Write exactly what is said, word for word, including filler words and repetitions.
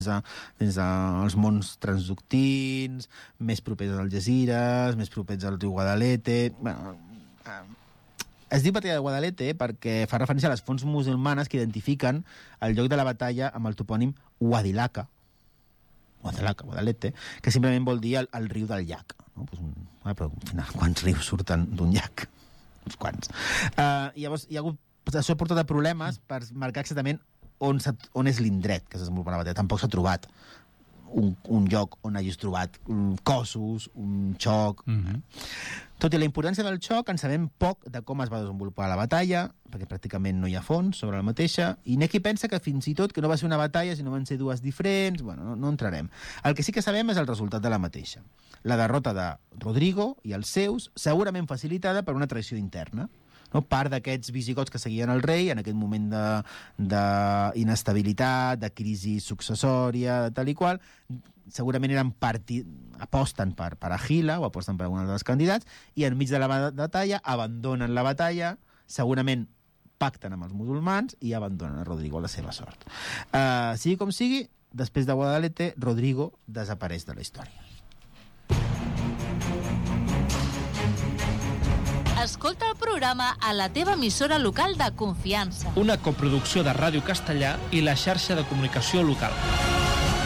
dins dels mons transductins, més propers als Algesires, més propers al riu Guadalete... Bueno, eh, es diu batalla de Guadalete perquè fa referència a les fonts musulmanes que identifiquen el lloc de la batalla amb el topònim Guadilaca, Guadalaca, Guadalete, que simplement vol dir el, el riu del llac. No? Pues un, ah, però al final, quants rius surten d'un llac? Uns quants. Uh, llavors, hi ha hagut, això ha portat a problemes per marcar exactament on, on és l'indret que s'ha desenvolupat la batalla. Tampoc s'ha trobat un, un lloc on hagis trobat um, cossos, un xoc... Mm-hmm. Tot i la importància del xoc, en sabem poc de com es va desenvolupar la batalla, perquè pràcticament no hi ha fons sobre la mateixa, i n'hi ha qui pensa que fins i tot que no va ser una batalla, sinó van ser dues diferents... Bueno, no, no entrarem. El que sí que sabem és el resultat de la mateixa. La derrota de Rodrigo i els seus, segurament facilitada per una traïció interna. No? Part d'aquests visigots que seguien el rei en aquest moment d'inestabilitat, de, de crisi successòria, tal i qual, segurament eren partit, aposten per, per Agila o aposten per algun dels candidats i enmig de la batalla abandonen la batalla, segurament pacten amb els musulmans i abandonen a Rodrigo a la seva sort. Uh, sigui com sigui, després de Guadalete, Rodrigo desapareix de la història. Escolta el programa a la teva emissora local de confiança. Una coproducció de Ràdio Castellà i la xarxa de comunicació local.